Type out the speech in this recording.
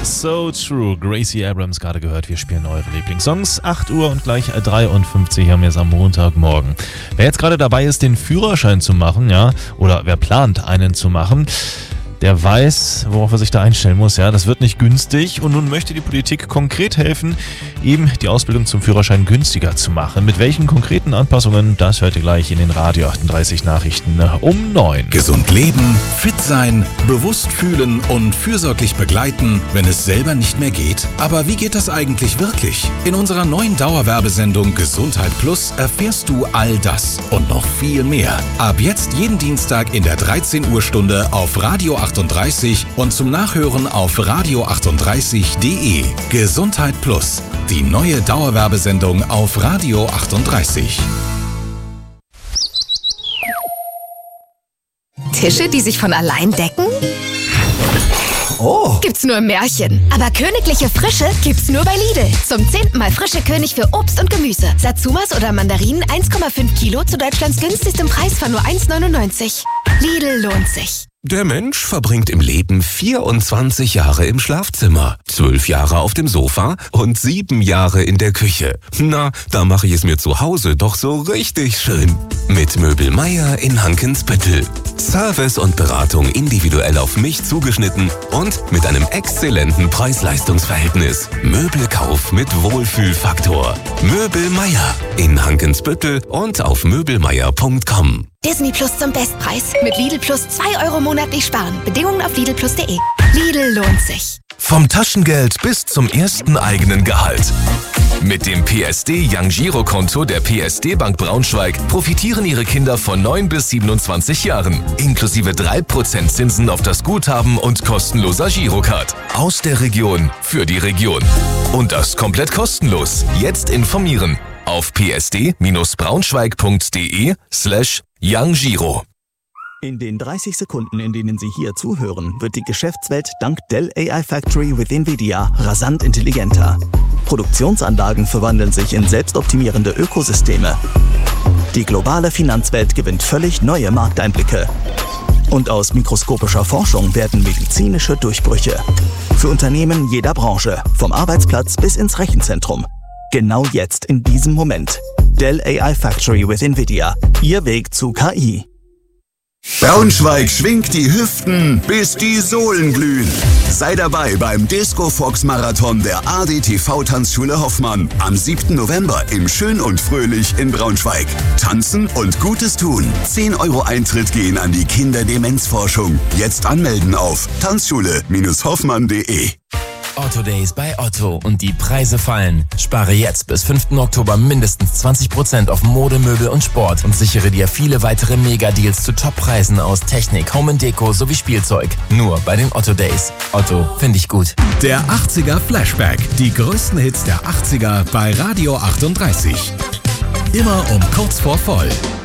So True. Gracie Abrams gerade gehört. Wir spielen eure Lieblingssongs. 8 Uhr und gleich 53 haben wir es am Montagmorgen. Wer jetzt gerade dabei ist, den Führerschein zu machen, ja, oder wer plant, einen zu machen, der weiß, worauf er sich da einstellen muss. Ja, das wird nicht günstig und nun möchte die Politik konkret helfen, eben die Ausbildung zum Führerschein günstiger zu machen. Mit welchen konkreten Anpassungen, das hört ihr gleich in den Radio 38 Nachrichten um 9. Gesund leben, fit sein, bewusst fühlen und fürsorglich begleiten, wenn es selber nicht mehr geht. Aber wie geht das eigentlich wirklich? In unserer neuen Dauerwerbesendung Gesundheit Plus erfährst du all das und noch viel mehr. Ab jetzt jeden Dienstag in der 13 Uhr Stunde auf Radio 38 und zum Nachhören auf radio38.de. Gesundheit Plus, die neue Dauerwerbesendung auf Radio 38. Tische, die sich von allein decken? Oh! Gibt's nur im Märchen. Aber königliche Frische gibt's nur bei Lidl. Zum 10. Mal frische König für Obst und Gemüse. Satsumas oder Mandarinen 1,5 Kilo zu Deutschlands günstigstem Preis von nur 1,99. Lidl lohnt sich. Der Mensch verbringt im Leben 24 Jahre im Schlafzimmer, 12 Jahre auf dem Sofa und 7 Jahre in der Küche. Na, da mache ich es mir zu Hause doch so richtig schön. Mit Möbel Meier in Hankensbüttel. Service und Beratung individuell auf mich zugeschnitten und mit einem exzellenten Preis-Leistungs-Verhältnis. Möbelkauf mit Wohlfühlfaktor. Möbel Meier in Hankensbüttel und auf möbelmeier.com. Disney Plus zum Bestpreis. Mit Lidl Plus 2 Euro monatlich sparen. Bedingungen auf lidlplus.de. Lidl lohnt sich. Vom Taschengeld bis zum ersten eigenen Gehalt. Mit dem PSD Young Girokonto der PSD Bank Braunschweig profitieren Ihre Kinder von 9 bis 27 Jahren. Inklusive 3% Zinsen auf das Guthaben und kostenloser Girocard. Aus der Region für die Region. Und das komplett kostenlos. Jetzt informieren auf psd-braunschweig.de/YoungGiro. In den 30 Sekunden, in denen Sie hier zuhören, wird die Geschäftswelt dank Dell AI Factory with NVIDIA rasant intelligenter. Produktionsanlagen verwandeln sich in selbstoptimierende Ökosysteme. Die globale Finanzwelt gewinnt völlig neue Markteinblicke. Und aus mikroskopischer Forschung werden medizinische Durchbrüche. Für Unternehmen jeder Branche, vom Arbeitsplatz bis ins Rechenzentrum. Genau jetzt, in diesem Moment. Dell AI Factory with NVIDIA. Ihr Weg zu KI. Braunschweig schwingt die Hüften, bis die Sohlen glühen. Sei dabei beim Disco Fox Marathon der ADTV Tanzschule Hoffmann am 7. November im Schön und Fröhlich in Braunschweig. Tanzen und Gutes tun. 10 Euro Eintritt gehen an die Kinderdemenzforschung. Jetzt anmelden auf tanzschule-hoffmann.de. Otto Days bei Otto und die Preise fallen. Spare jetzt bis 5. Oktober mindestens 20% auf Mode, Möbel und Sport und sichere dir viele weitere Mega-Deals zu Top-Preisen aus Technik, Home & Deko sowie Spielzeug. Nur bei den Otto Days. Otto, finde ich gut. Der 80er Flashback. Die größten Hits der 80er bei Radio 38. Immer um kurz vor voll.